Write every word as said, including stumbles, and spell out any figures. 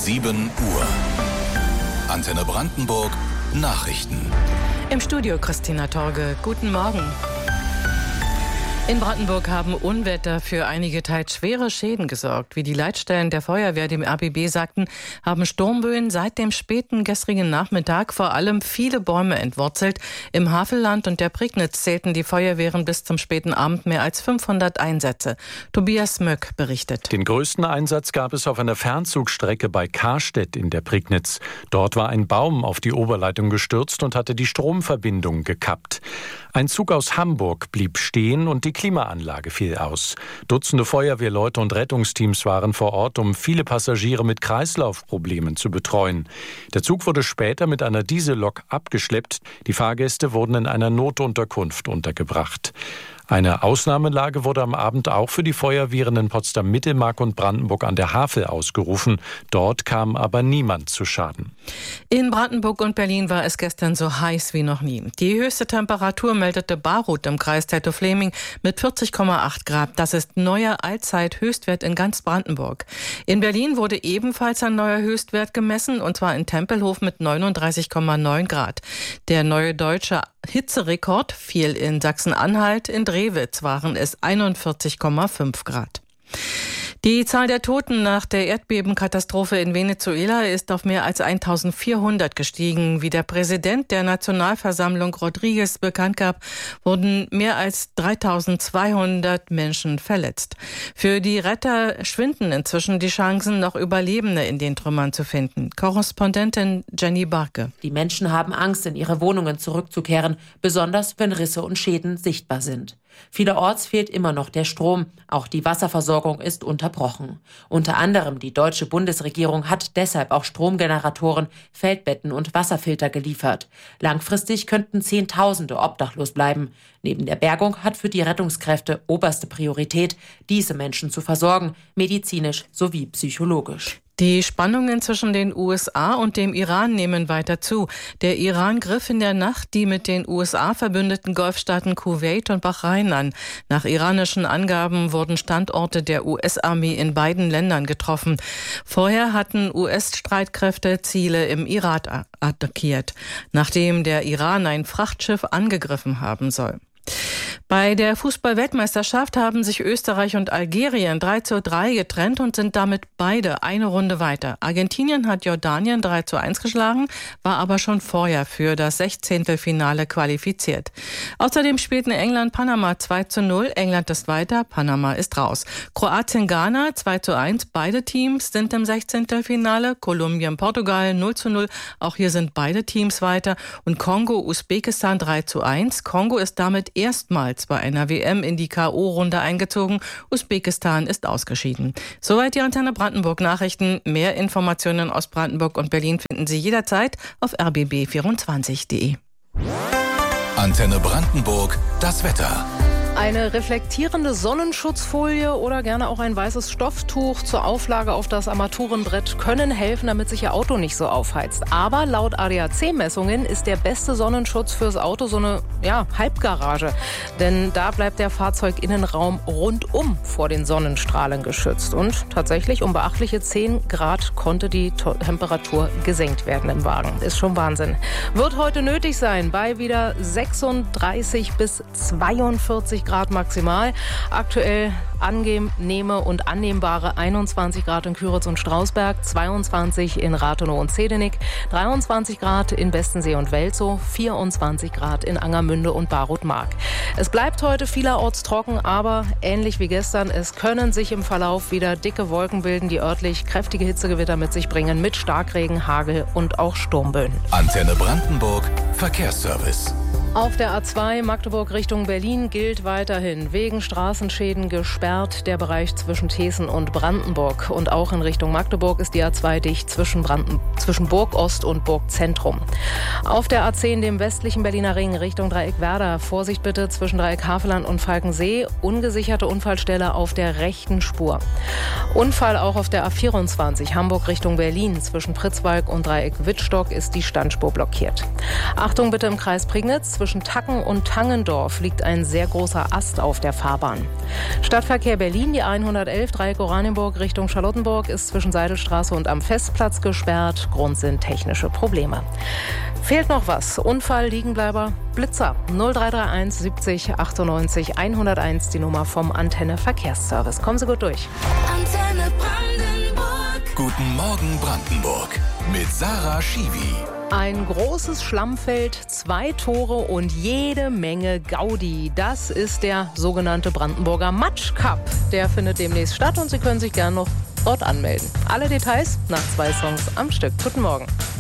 sieben Uhr. Antenne Brandenburg Nachrichten. Im Studio Christina Torge. Guten Morgen. In Brandenburg haben Unwetter für einige teils schwere Schäden gesorgt. Wie die Leitstellen der Feuerwehr dem R B B sagten, haben Sturmböen seit dem späten gestrigen Nachmittag vor allem viele Bäume entwurzelt. Im Havelland und der Prignitz zählten die Feuerwehren bis zum späten Abend mehr als fünfhundert Einsätze. Tobias Möck berichtet. Den größten Einsatz gab es auf einer Fernzugstrecke bei Karstedt in der Prignitz. Dort war ein Baum auf die Oberleitung gestürzt und hatte die Stromverbindung gekappt. Ein Zug aus Hamburg blieb stehen und die Klimaanlage fiel aus. Dutzende Feuerwehrleute und Rettungsteams waren vor Ort, um viele Passagiere mit Kreislaufproblemen zu betreuen. Der Zug wurde später mit einer Diesellok abgeschleppt. Die Fahrgäste wurden in einer Notunterkunft untergebracht. Eine Ausnahmelage wurde am Abend auch für die Feuerwehren in Potsdam-Mittelmark und Brandenburg an der Havel ausgerufen. Dort kam aber niemand zu Schaden. In Brandenburg und Berlin war es gestern so heiß wie noch nie. Die höchste Temperatur meldete Baruth im Kreis Tettow-Fleming mit vierzig Komma acht Grad. Das ist neuer Allzeit-Höchstwert in ganz Brandenburg. In Berlin wurde ebenfalls ein neuer Höchstwert gemessen, und zwar in Tempelhof mit neununddreißig Komma neun Grad. Der neue deutsche Hitzerekord fiel in Sachsen-Anhalt. In Drewitz waren es einundvierzig Komma fünf Grad. Die Zahl der Toten nach der Erdbebenkatastrophe in Venezuela ist auf mehr als eintausendvierhundert gestiegen. Wie der Präsident der Nationalversammlung Rodriguez bekannt gab, wurden mehr als dreitausendzweihundert Menschen verletzt. Für die Retter schwinden inzwischen die Chancen, noch Überlebende in den Trümmern zu finden. Korrespondentin Jenny Barke. Die Menschen haben Angst, in ihre Wohnungen zurückzukehren, besonders wenn Risse und Schäden sichtbar sind. Vielerorts fehlt immer noch der Strom. Auch die Wasserversorgung ist unterbrochen. Unter anderem die deutsche Bundesregierung hat deshalb auch Stromgeneratoren, Feldbetten und Wasserfilter geliefert. Langfristig könnten Zehntausende obdachlos bleiben. Neben der Bergung hat für die Rettungskräfte oberste Priorität, diese Menschen zu versorgen, medizinisch sowie psychologisch. Die Spannungen zwischen den U S A und dem Iran nehmen weiter zu. Der Iran griff in der Nacht die mit den U S A verbündeten Golfstaaten Kuwait und Bahrain an. Nach iranischen Angaben wurden Standorte der U S-Armee in beiden Ländern getroffen. Vorher hatten U S-Streitkräfte Ziele im Irak attackiert, nachdem der Iran ein Frachtschiff angegriffen haben soll. Bei der Fußball-Weltmeisterschaft haben sich Österreich und Algerien drei zu drei getrennt und sind damit beide eine Runde weiter. Argentinien hat Jordanien drei zu eins geschlagen, war aber schon vorher für das Sechzehntelfinale qualifiziert. Außerdem spielten England Panama zwei zu null, England ist weiter, Panama ist raus. Kroatien Ghana zwei zu eins, beide Teams sind im Sechzehntelfinale. Kolumbien Portugal null zu null, auch hier sind beide Teams weiter. Und Kongo Usbekistan drei zu eins. Kongo ist damit erstmals bei einer W M in die K O-Runde eingezogen. Usbekistan ist ausgeschieden. Soweit die Antenne Brandenburg Nachrichten. Mehr Informationen aus Brandenburg und Berlin finden Sie jederzeit auf r b b vierundzwanzig punkt d e. Antenne Brandenburg, das Wetter. Eine reflektierende Sonnenschutzfolie oder gerne auch ein weißes Stofftuch zur Auflage auf das Armaturenbrett können helfen, damit sich Ihr Auto nicht so aufheizt. Aber laut A D A C-Messungen ist der beste Sonnenschutz fürs Auto so eine ja, Halbgarage. Denn da bleibt der Fahrzeuginnenraum rundum vor den Sonnenstrahlen geschützt. Und tatsächlich um beachtliche zehn Grad konnte die Temperatur gesenkt werden im Wagen. Ist schon Wahnsinn. Wird heute nötig sein bei wieder sechsunddreißig bis zweiundvierzig Grad maximal. Aktuell angenehme und annehmbare einundzwanzig Grad in Küritz und Strausberg, zweiundzwanzig in Rathenow und Zedenick, dreiundzwanzig Grad in Bestensee und Welzow, vierundzwanzig Grad in Angermünde und Baruth-Mark. Es bleibt heute vielerorts trocken, aber ähnlich wie gestern, es können sich im Verlauf wieder dicke Wolken bilden, die örtlich kräftige Hitzegewitter mit sich bringen, mit Starkregen, Hagel und auch Sturmböen. Antenne Brandenburg, Verkehrsservice. Auf der A zwei Magdeburg Richtung Berlin gilt weiterhin wegen Straßenschäden gesperrt der Bereich zwischen Thesen und Brandenburg. Und auch in Richtung Magdeburg ist die A zwei dicht zwischen, Branden- zwischen Burg Ost und Burg Zentrum. Auf der A zehn, dem westlichen Berliner Ring Richtung Dreieck Werder. Vorsicht bitte zwischen Dreieck Havelland und Falkensee. Ungesicherte Unfallstelle auf der rechten Spur. Unfall auch auf der A vierundzwanzig Hamburg Richtung Berlin. Zwischen Pritzwalk und Dreieck Wittstock ist die Standspur blockiert. Achtung bitte im Kreis Prignitz. Zwischen zwischen Tacken und Tangendorf liegt ein sehr großer Ast auf der Fahrbahn. Stadtverkehr Berlin, die hundertelf Dreieck Oranienburg Richtung Charlottenburg ist zwischen Seidelstraße und am Festplatz gesperrt. Grund sind technische Probleme. Fehlt noch was? Unfall, Liegenbleiber, Blitzer. null drei drei eins siebzig achtundneunzig hunderteins, die Nummer vom Antenne Verkehrsservice. Kommen Sie gut durch. Antenne Brandenburg. Guten Morgen Brandenburg. Mit Sarah Schiwi. Ein großes Schlammfeld, zwei Tore und jede Menge Gaudi. Das ist der sogenannte Brandenburger Matsch Cup. Der findet demnächst statt und Sie können sich gerne noch dort anmelden. Alle Details nach zwei Songs am Stück. Guten Morgen.